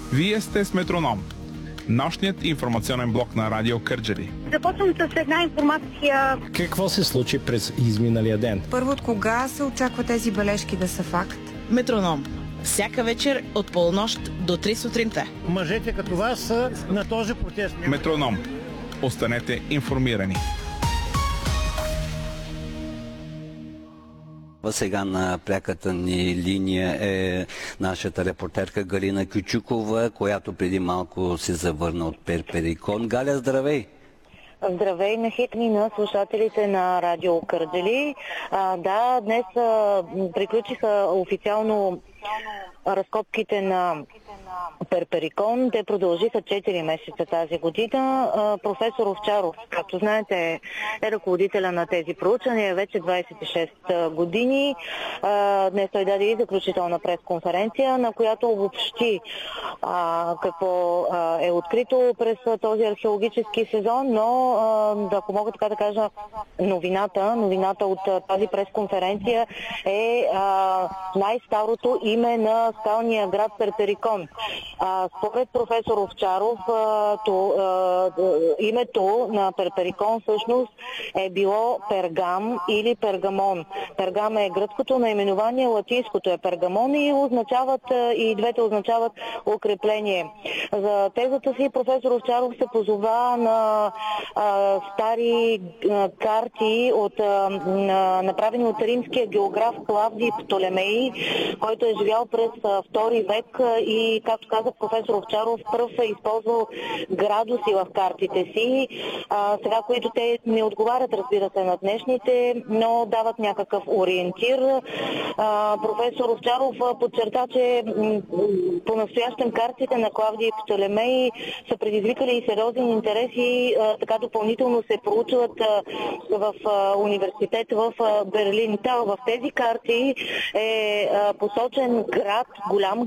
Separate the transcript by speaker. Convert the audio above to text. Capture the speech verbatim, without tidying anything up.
Speaker 1: Вие сте с Метроном, нощният информационен блок на Радио Кърджали.
Speaker 2: Започвам с една информация.
Speaker 3: Какво се случи през изминалия ден?
Speaker 4: Първо, от кога се очаква тези бележки да са факт?
Speaker 5: Метроном. Всяка вечер от полунощ до три сутринта.
Speaker 6: Мъжете като вас са на този протест.
Speaker 1: Метроном. Останете информирани.
Speaker 7: Сега на пряката ни линия е нашата репортерка Галина Кючукова, която преди малко се завърна от Перперикон. Галя, здравей!
Speaker 8: Здравей на хитни на слушателите на Радио Кърджали. А, да, днес а, приключиха официално разкопките на Перперикон. Те продължиха четири месеца тази година. А, професор Овчаров, както знаете, е ръководителя на тези проучвания вече двадесет и шест години. А, днес той даде и заключителна пресконференция, на която обобщи а, какво а, е открито през този археологически сезон, но а, ако мога така да кажа, новината, новината от а, тази пресконференция е а, най-старото име на скалния град Перперикон. А, според професор Овчаров, а, то, а, името на Перперикон всъщност е било Пергам или Пергамон. Пергам е гръцкото наименование, латинското е Пергамон и означават, и двете означават укрепление. За тезата си професор Овчаров се позова на а, стари а, карти, от, а, на, направени от римския географ Клавдий Птолемей, който е живял през а, втори век и, както каза професор Овчаров, пръв е използвал градуси в картите си, а, сега, които те не отговарят, разбира се, на днешните, но дават някакъв ориентир. А, професор Овчаров подчерта, че по-настоящем картите на Клавдий Птолемей са предизвикали и сериозен интерес и а, така допълнително се проучват а, в а, университет в а, Берлин. Та, в тези карти е а, посочен град, голям